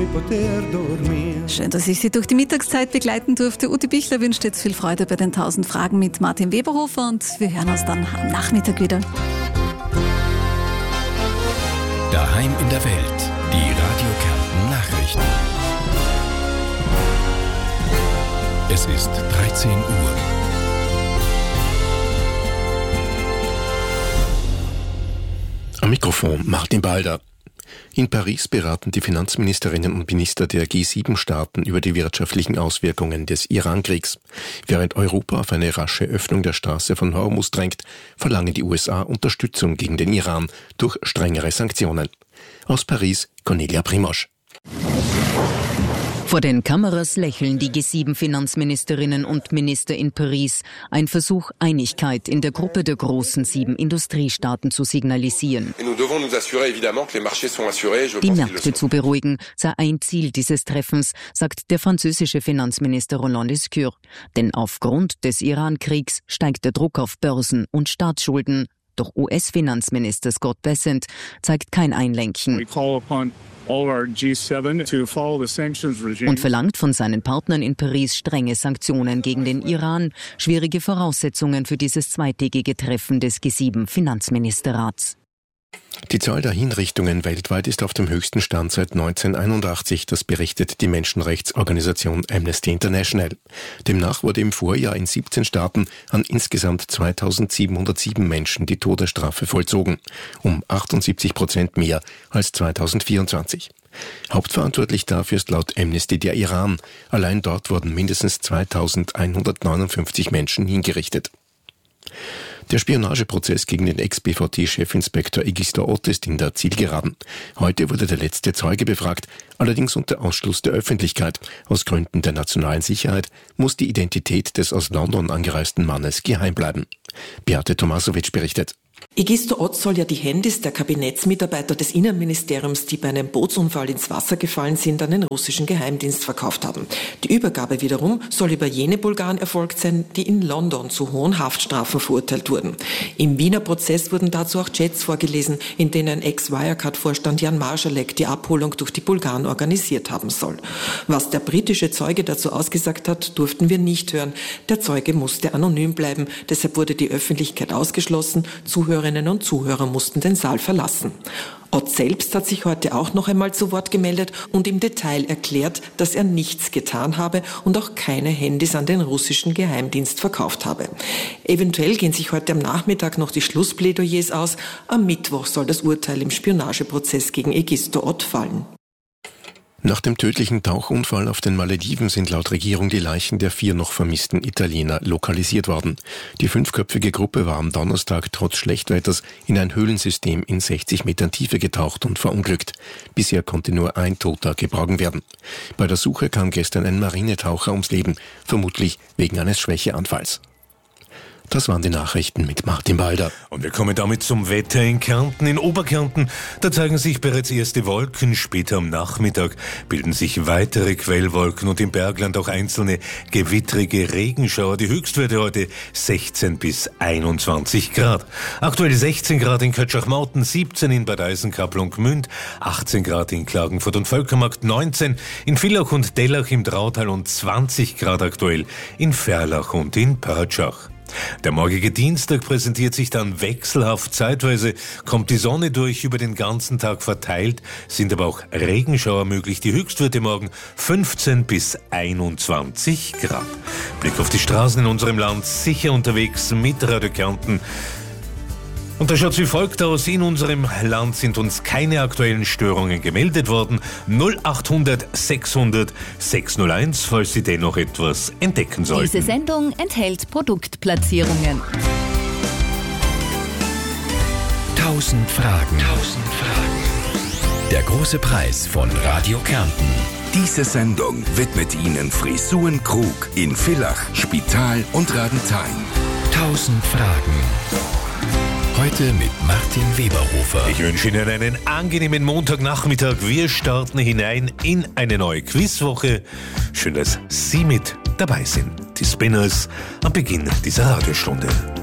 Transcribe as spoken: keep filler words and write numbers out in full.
poter dormir. Schön, dass ich Sie durch die Mittagszeit begleiten durfte. Ute Bichler wünscht jetzt viel Freude bei den tausend Fragen mit Martin Weberhofer und wir hören uns dann am Nachmittag wieder. Daheim in der Welt, die Radio Kärnten Nachrichten. Es ist dreizehn Uhr. Am Mikrofon Martin Balder. In Paris beraten die Finanzministerinnen und Minister der G sieben Staaten über die wirtschaftlichen Auswirkungen des Iran-Kriegs. Während Europa auf eine rasche Öffnung der Straße von Hormuz drängt, verlangen die U S A Unterstützung gegen den Iran durch strengere Sanktionen. Aus Paris, Cornelia Primosch. Vor den Kameras lächeln die G sieben Finanzministerinnen und Minister in Paris. Ein Versuch, Einigkeit in der Gruppe der großen sieben Industriestaaten zu signalisieren. Die Märkte zu beruhigen, sei ein Ziel dieses Treffens, sagt der französische Finanzminister Roland Lescure. Denn aufgrund des Iran-Kriegs steigt der Druck auf Börsen und Staatsschulden. Doch U S-Finanzminister Scott Bessent zeigt kein Einlenken und verlangt von seinen Partnern in Paris strenge Sanktionen gegen den Iran. Schwierige Voraussetzungen für dieses zweitägige Treffen des G sieben Finanzministerrats. Die Zahl der Hinrichtungen weltweit ist auf dem höchsten Stand seit neunzehnhunderteinundachtzig, das berichtet die Menschenrechtsorganisation Amnesty International. Demnach wurde im Vorjahr in siebzehn Staaten an insgesamt zweitausendsiebenhundertsieben Menschen die Todesstrafe vollzogen, um achtundsiebzig Prozent mehr als zweitausendvierundzwanzig. Hauptverantwortlich dafür ist laut Amnesty der Iran. Allein dort wurden mindestens zweitausendeinhundertneunundfünfzig Menschen hingerichtet. Der Spionageprozess gegen den Ex-B V T-Chefinspektor Egisto Ott ist in der Zielgeraden. Heute wurde der letzte Zeuge befragt, allerdings unter Ausschluss der Öffentlichkeit. Aus Gründen der nationalen Sicherheit muss die Identität des aus London angereisten Mannes geheim bleiben. Beate Tomasovic berichtet. Egisto Ott soll ja die Handys der Kabinettsmitarbeiter des Innenministeriums, die bei einem Bootsunfall ins Wasser gefallen sind, an den russischen Geheimdienst verkauft haben. Die Übergabe wiederum soll über jene Bulgaren erfolgt sein, die in London zu hohen Haftstrafen verurteilt wurden. Im Wiener Prozess wurden dazu auch Chats vorgelesen, in denen Ex-Wirecard-Vorstand Jan Marschalek die Abholung durch die Bulgaren organisiert haben soll. Was der britische Zeuge dazu ausgesagt hat, durften wir nicht hören. Der Zeuge musste anonym bleiben, deshalb wurde die Öffentlichkeit ausgeschlossen. Zuhörerinnen und Zuhörer mussten den Saal verlassen. Ott selbst hat sich heute auch noch einmal zu Wort gemeldet und im Detail erklärt, dass er nichts getan habe und auch keine Handys an den russischen Geheimdienst verkauft habe. Eventuell gehen sich heute am Nachmittag noch die Schlussplädoyers aus. Am Mittwoch soll das Urteil im Spionageprozess gegen Egisto Ott fallen. Nach dem tödlichen Tauchunfall auf den Malediven sind laut Regierung die Leichen der vier noch vermissten Italiener lokalisiert worden. Die fünfköpfige Gruppe war am Donnerstag trotz Schlechtwetters in ein Höhlensystem in sechzig Metern Tiefe getaucht und verunglückt. Bisher konnte nur ein Toter geborgen werden. Bei der Suche kam gestern ein Marinetaucher ums Leben, vermutlich wegen eines Schwächeanfalls. Das waren die Nachrichten mit Martin Balder. Und wir kommen damit zum Wetter in Kärnten. In Oberkärnten, da zeigen sich bereits erste Wolken. Später am Nachmittag bilden sich weitere Quellwolken und im Bergland auch einzelne gewittrige Regenschauer. Die Höchstwerte heute sechzehn bis einundzwanzig Grad. Aktuell sechzehn Grad in Kötschach-Mauten, siebzehn in Bad Eisenkapel und Gmünd, achtzehn Grad in Klagenfurt und Völkermarkt, neunzehn in Villach und Dellach im Drautal und zwanzig Grad aktuell in Verlach und in Paratschach. Der morgige Dienstag präsentiert sich dann wechselhaft. Zeitweise kommt die Sonne durch, über den ganzen Tag verteilt, sind aber auch Regenschauer möglich. Die Höchstwerte morgen fünfzehn bis einundzwanzig Grad. Blick auf die Straßen in unserem Land, sicher unterwegs mit Radio Kärnten. Und da schaut es wie folgt aus. In unserem Land sind uns keine aktuellen Störungen gemeldet worden. null achthundert sechshundert sechshunderteins, falls Sie dennoch etwas entdecken sollten. Diese Sendung enthält Produktplatzierungen. Tausend Fragen. Tausend Fragen. Der große Preis von Radio Kärnten. Diese Sendung widmet Ihnen Frisuren Krug in Villach, Spital und Radenthein. Tausend Fragen. Heute mit Martin Weberhofer. Ich wünsche Ihnen einen angenehmen Montagnachmittag. Wir starten hinein in eine neue Quizwoche. Schön, dass Sie mit dabei sind. Die Spinners am Beginn dieser Radiostunde.